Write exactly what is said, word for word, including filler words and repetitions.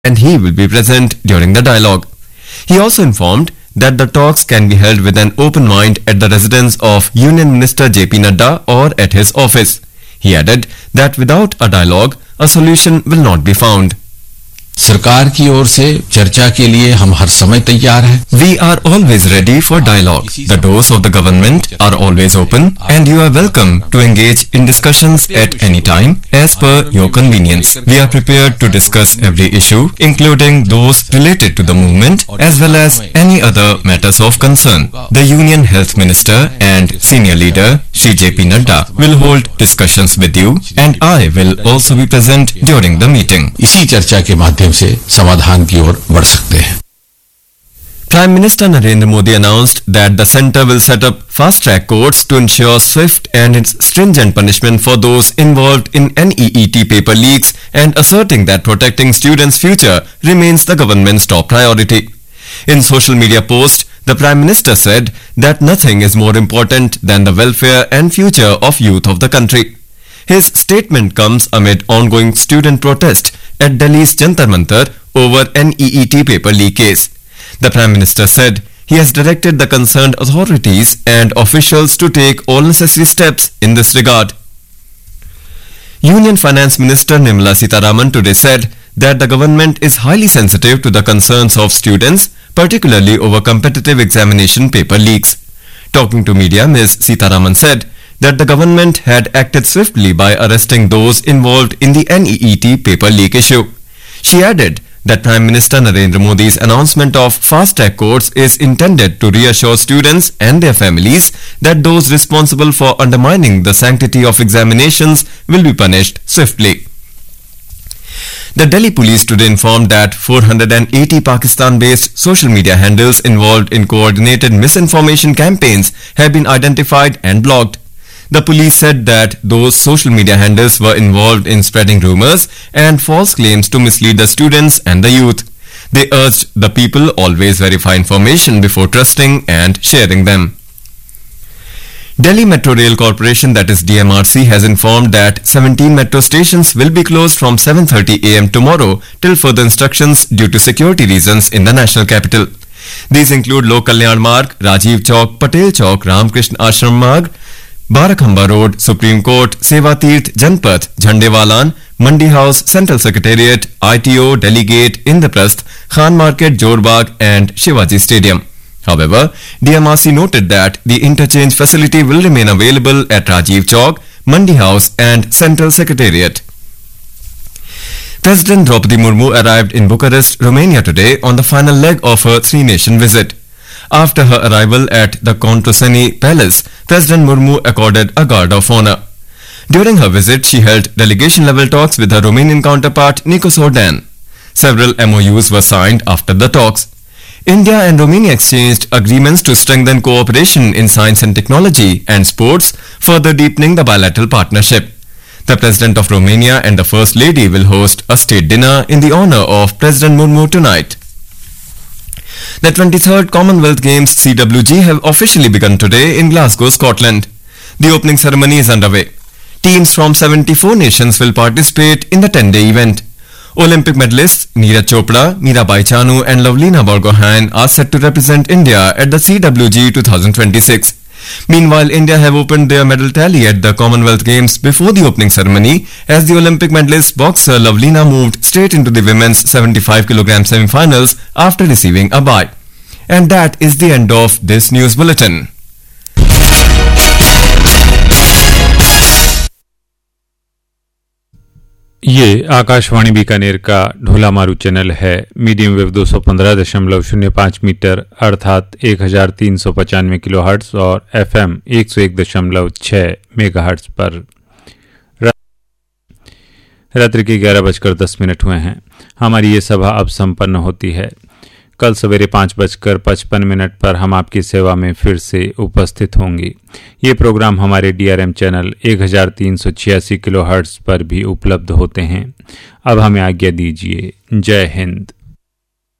and he will be present during the dialogue. He also informed that the talks can be held with an open mind at the residence of Union Minister J P Nadda or at his office. He added that without a dialogue, a solution will not be found. सरकार की ओर से चर्चा के लिए हम हर समय तैयार हैं. We are always ready for dialogue. The doors of the government are always open and you are welcome to engage in discussions at any time as per your convenience. We are prepared to discuss every issue, including those related to the movement as well as any other matters of concern. The Union Health Minister and Senior Leader Shri J P Nadda will hold discussions with you and I will also be present during the meeting. इसी चर्चा के माध्यम से समाधान की ओर बढ़ सकते हैं. Prime Minister Narendra Modi announced that the centre will set up fast-track courts to ensure swift and stringent punishment for those involved in N E E T paper leaks and asserting that protecting students' future remains the government's top priority. In social media post, the Prime Minister said that nothing is more important than the welfare and future of youth of the country. His statement comes amid ongoing student protest at Delhi's Jantar Mantar over N E E T paper leak case. The Prime Minister said he has directed the concerned authorities and officials to take all necessary steps in this regard. Union Finance Minister Nirmala Sitharaman today said that the government is highly sensitive to the concerns of students, particularly over competitive examination paper leaks. Talking to media, Miz Sitharaman said that the government had acted swiftly by arresting those involved in the N E E T paper leak issue. She added that Prime Minister Narendra Modi's announcement of fast-track courts is intended to reassure students and their families that those responsible for undermining the sanctity of examinations will be punished swiftly. The Delhi police today informed that four hundred eighty Pakistan-based social media handles involved in coordinated misinformation campaigns have been identified and blocked. The police said that those social media handles were involved in spreading rumors and false claims to mislead the students and the youth. They urged the people always verify information before trusting and sharing them. Delhi Metro Rail Corporation, that is D M R C, has informed that seventeen metro stations will be closed from seven thirty a m tomorrow till further instructions due to security reasons in the national capital. These include Lok Kalyan Marg, Rajiv Chowk, Patel Chowk, Ramakrishna Ashram Marg, Barakhamba Road, Supreme Court, Seva Tirth, Janpath, Jhandewalan, Mandi House, Central Secretariat, I T O, Delhi Gate, Indraprasth, Khan Market, Jorbagh and Shivaji Stadium. However, D M R C noted that the interchange facility will remain available at Rajiv Chowk, Mandi House and Central Secretariat. President Draupadi Murmu arrived in Bucharest, Romania today on the final leg of her three-nation visit. After her arrival at the Contreseni Palace, President Murmu accorded a guard of honor. During her visit, she held delegation-level talks with her Romanian counterpart Nikos Ordan. Several M O Us were signed after the talks. India and Romania exchanged agreements to strengthen cooperation in science and technology and sports, further deepening the bilateral partnership. The President of Romania and the First Lady will host a state dinner in the honor of President Murmu tonight. The twenty-third Commonwealth Games C W G have officially begun today in Glasgow, Scotland. The opening ceremony is underway. Teams from seventy-four nations will participate in the ten-day event. Olympic medalists Neeraj Chopra, Mirabai Chanu and Lovlina Borgohain are set to represent India at the C W G twenty twenty-six. Meanwhile, India have opened their medal tally at the Commonwealth Games before the opening ceremony as the Olympic medalist boxer Lovlina moved straight into the women's seventy-five kilogram semi-finals after receiving a bye. And that is the end of this news bulletin. ये आकाशवाणी बीकानेर का ढोला मारू channel है. Medium wave दो सौ पंद्रह दशमलव शून्य पाँच मीटर अर्थात एक हजार तीन सौ पचानवे किलो हर्ट्ज और एफएम एक सौ एक दशमलव छः मेगा हर्ट्ज पर. रात्रि के ग्यारह बजकर दस मिनट हुए हैं. हमारी ये सभा अब संपन्न होती है. कल सवेरे पाँच बजकर पचपन मिनट पर हम आपकी सेवा में फिर से उपस्थित होंगे. ये प्रोग्राम हमारे डीआरएम चैनल एक हजार तीन सौ छियासी किलो हर्ट्ज पर भी उपलब्ध होते हैं. अब हमें आज्ञा दीजिए. जय हिंद.